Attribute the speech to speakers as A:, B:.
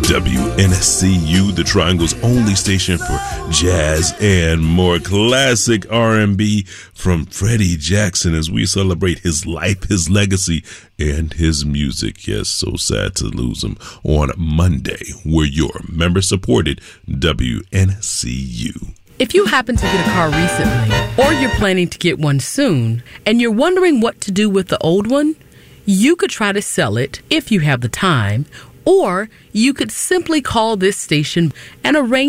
A: WNSCU, the Triangle's only station for jazz and more classic R&B from Freddie Jackson as we celebrate his life, his legacy, and his music. Yes, so sad to lose him on Monday. We're your member-supported WNCU.
B: If you happen to get a car recently, or you're planning to get one soon, and you're wondering what to do with the old one, you could try to sell it if you have the time, or you could simply call this station and arrange